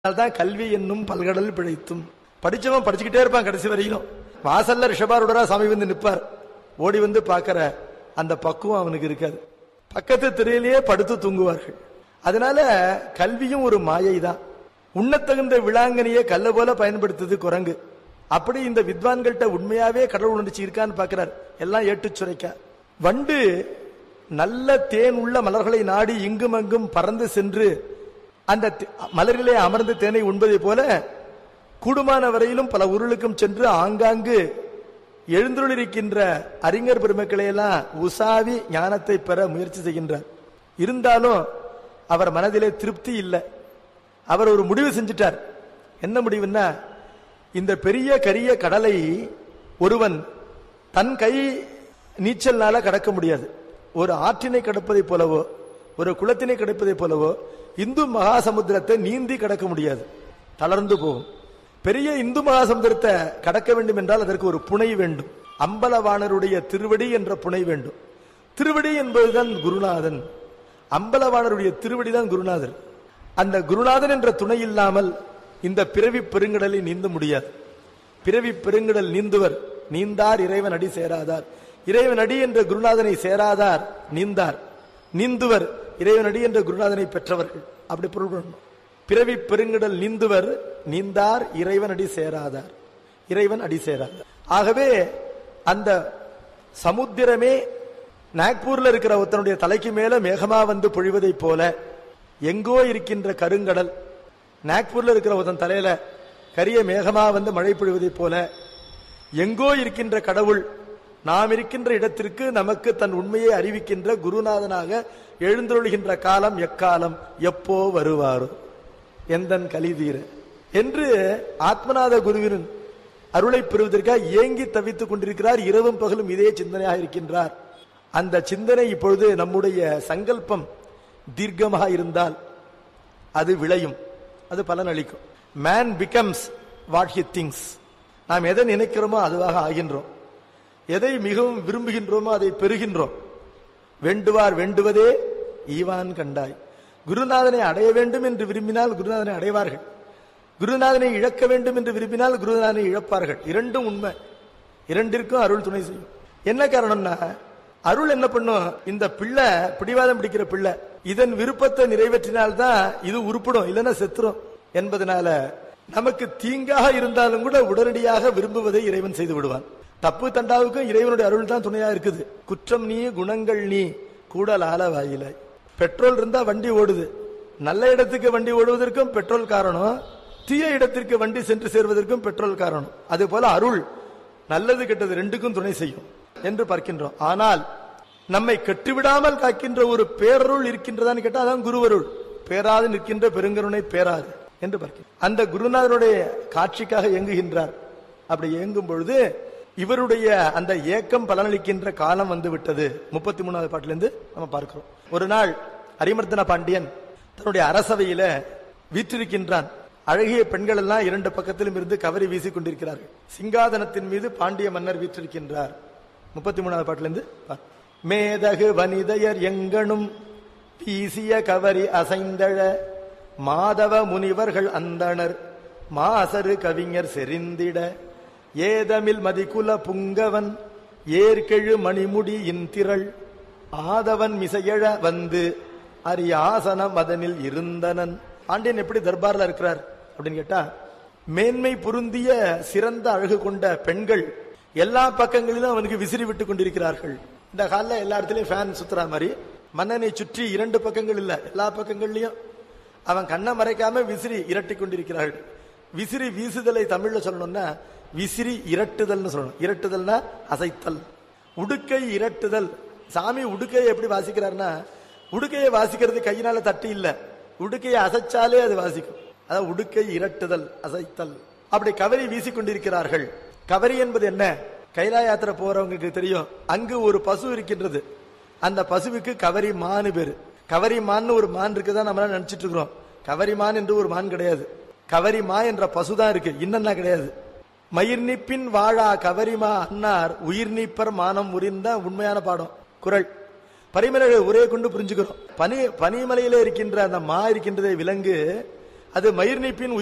தான் கல்வி என்னும் பல்கடல் பிழைத்தும். படிச்சவன் படிச்சுக்கிட்டே இருப்பான் கடைசி வரையிலும். வாசல்ல ரிஷபாரூடரா சாமி வந்து நிற்பார். ஓடி வந்து பார்க்கிற அந்த பக்குவம் அவனுக்கு இருக்காது. பக்கத்து திரையிலேயே படுத்து தூங்குவார்கள். அதனால கல்வியும் ஒரு மாயை தான். உண்ணத்தகுந்த விளாங்கனியை கல்ல போல பயன்படுத்துது குரங்கு. அப்படி இந்த வித்வான்கள்ட்ட உண்மையாவே கடவுள் உணர்ச்சி இருக்கான்னு பார்க்கிறார். எல்லாம் ஏட்டு சுரைக்க. வண்டு நல்ல தேன் உள்ள மலர்களை நாடி இங்கும் அங்கும் பறந்து சென்று அந்த மலரிலே அமர்ந்து தேனை உண்பதை போல கூடுமான வரையிலும் பல ஊர்களுக்கும் சென்று ஆங்காங்கு எழுந்துள்ளிருக்கின்ற அறிஞர் பெருமக்களை எல்லாம் உசாவி ஞானத்தை பெற முயற்சி செய்கின்றார். இருந்தாலும் அவர் மனதிலே திருப்தி இல்லை. அவர் ஒரு முடிவு செஞ்சிட்டார். என்ன முடிவுன்னா, இந்த பெரிய கரிய கடலை ஒருவன் தன் கை நீச்சல்னால கடக்க முடியாது. ஒரு ஆற்றினை கடப்பதை போலவோ ஒரு குளத்தினை கடப்பதை போலவோ இந்து மகாசமுத்திரத்தை நீந்தி கடக்க முடியாது, தளர்ந்து போகும். பெரிய இந்து மகாசமுத்திரத்தை கடக்க வேண்டும் என்றால் அதற்கு ஒரு புனை வேண்டும். அம்பலவாணருடைய திருவடி என்ற புனை வேண்டும். திருவடி என்பதுதான் குருநாதன். அம்பலவாணருடைய திருவடி தான் குருநாதர். அந்த குருநாதன் என்ற துணை இல்லாமல் இந்த பிறவி பெருங்கடலை நீந்த முடியாது. பிறவி பெருங்கடல் நீந்துவர் நீந்தார் இறைவன் அடி சேராதார். இறைவன் அடி என்ற குருநாதனை சேராதார் நீந்தார். நீந்துவர் இறைவன் அடி என்ற குருநாதனை பெற்றவர்கள். அப்படி பொருள். பிறவி பெருங்கடல் நீந்துவர் நீந்தார் இறைவன் அடி சேராதார். இறைவன் அடி சேராதார். ஆகவே அந்த சமுத்திரமே நாக்பூர்ல இருக்கிற ஒருத்தனுடைய தலைக்கு மேல மேகமா வந்து பொழிவதை போல எங்கோ இருக்கின்ற கருங்கடல் நாக்பூர்ல இருக்கிற ஒருத்தன் தலையில கரிய மேகமா வந்து மழை பொழிவதை போல எங்கோ இருக்கின்ற கடவுள் நாம் இருக்கின்ற இடத்திற்கு நமக்கு தன் உண்மையை அறிவிக்கின்ற குருநாதனாக எழுந்தருளுகின்ற காலம் எக்காலம், எப்போ வருவாரோ எந்தன் கலிதீர என்று ஆத்மநாத குருவின் அருளை பெறுவதற்காக ஏங்கி தவித்துக் கொண்டிருக்கிறார். இரவும் பகலும் இதே சிந்தனையாக இருக்கின்றார். அந்த சிந்தனை இப்பொழுது நம்முடைய சங்கல்பம் தீர்க்கமாக இருந்தால் அது விளையும், அது பலனளிக்கும். Man becomes what he thinks. நாம் எதை நினைக்கிறோமோ அதுவாக ஆகின்றோம். எதை மிகவும் விரும்புகின்றோமோ அதை பெறுகின்றோம். வேண்டுவார் வேண்டுவதே ஈவான் கண்டாய். குருநாதனை அடைய வேண்டும் என்று விரும்பினால் குருநாதனை அடைவார்கள். குருநாதனை இழக்க வேண்டும் என்று விரும்பினால் குருநாதனை இழப்பார்கள். இரண்டும் உண்மை. இரண்டிற்கும் அருள் துணை செய்யும். என்ன காரணம்னா, அருள் என்ன பண்ணும், இந்த பிள்ளை பிடிவாதம் பிடிக்கிற பிள்ளை இதன் விருப்பத்தை நிறைவேற்றினால்தான் இது உருப்படும், இல்லைன்னா செத்துரும் என்பதனால நமக்கு தீங்காக இருந்தாலும் கூட உடனடியாக விரும்புவதை இறைவன் செய்து விடுவான். தப்பு தண்டாவுக்கும் இறைவனுடைய அருள் தான் துணையா இருக்குது. குற்றம் நீ குணங்கள் நீ கூடலால வாயிலாய். பெட்ரோல் இருந்தா வண்டி ஓடுது. நல்ல இடத்துக்கு வண்டி ஓடுவதற்கும் பெட்ரோல் காரணம், தீய இடத்திற்கு வண்டி சென்று சேர்வதற்கும் பெட்ரோல் காரணம். அதே போல அருள் நல்லது கெட்டது ரெண்டுக்கும் துணை செய்யும் என்று பார்க்கின்றோம். ஆனால் நம்மை கெட்டுவிடாமல் காக்கின்ற ஒரு பேரருள் இருக்கின்றதான்னு கேட்டால் அதான் குருவருள். பேராது நிற்கின்ற பெருங்கருணை பேராது என்று பார்க்கிறோம். அந்த குருநாதனுடைய காட்சிக்காக இயங்குகின்றார். அப்படி இயங்கும் பொழுது இவருடைய அந்த ஏக்கம் பலனளிக்கின்ற காலம் வந்து விட்டது. 33வது பாட்டிலிருந்து நம்ம பார்க்கிறோம். ஒரு நாள் அரிமர்தன பாண்டியன் தன்னுடைய அரசவையில வீற்றிருக்கின்றான். அழகிய பெண்கள் எல்லாம் இரண்டு பக்கத்திலும் இருந்து கவரி வீசிக் கொண்டிருக்கிறார்கள். சிங்காதனத்தின் மீது பாண்டிய மன்னர் வீற்றிருக்கின்றார். 33வது பாட்டிலிருந்து மேதகு வனிதையர் எங்கனும் வீசிய கவரி அசைந்தழ மாதவ முனிவர்கள் அந்தணர் மாசரு கவிஞர் செறிந்திட ஏதமில் மதிக்குல புங்கவன் ஏற்கெழு மணிமுடி இந்திரள் ஆதவன் மிசையழ வந்து அரியாசனம் அதனில் இருந்தனன். பாண்டியன் எப்படி தர்பார்ல இருக்கிறார் அப்படின்னு கேட்டா, மேன்மை பொருந்திய சிறந்த அழகு கொண்ட பெண்கள் எல்லா பக்கங்களிலும் அவனுக்கு விசிறி விட்டு கொண்டிருக்கிறார்கள். இந்த காலில் எல்லா இடத்துலயும் ஃபேன் சுத்துற மாதிரி மன்னனை சுற்றி இரண்டு பக்கங்கள் இல்ல, எல்லா பக்கங்கள்லயும் அவன் கண்ணை மறைக்காம விசிறி இரட்டி கொண்டிருக்கிறார்கள். விசிறி வீசுதலை தமிழ்ல சொல்லணும்னா விசிறி இரட்டுதல் சொல்லணும். இரட்டுதல்னா அசைத்தல். உடுக்கை இரட்டுதல். சாமி உடுக்கையை எப்படி வாசிக்கிறார்னா, உடுக்கையை வாசிக்கிறது கையினால தட்டி இல்ல, உடுக்கையை அசைச்சாலே அது வாசிக்கும். அதான் உடுக்கை இரட்டுதல், அசைத்தல். அப்படி கவரி வீசிக்கொண்டிருக்கிறார்கள். கவரி என்பது என்ன, கைலாய யாத்திரை போறவங்களுக்கு தெரியும். அங்கு ஒரு பசு இருக்கின்றது. அந்த பசுவுக்கு கவரி மான் பேரு. கவரி மான் ஒரு மான் இருக்குதான் நம்ம நினைச்சிட்டு இருக்கிறோம். கவரி மான் என்று ஒரு மான் கிடையாது. கவரி மா என்ற பசுதான் இருக்கு, இன்னன்னா கிடையாது. மயிர் நீப்பின் வாழா கவரிமா அன்னார் உயிர் நீப்பர் மானம் உரிந்த உண்மையான பாடம் குறள். பனிமலை உரையை கொண்டு புரிஞ்சுக்கிறோம். பனிமலையில இருக்கின்ற அந்த மா இருக்கின்றதை விலங்கு அது மயிர் நீப்பின்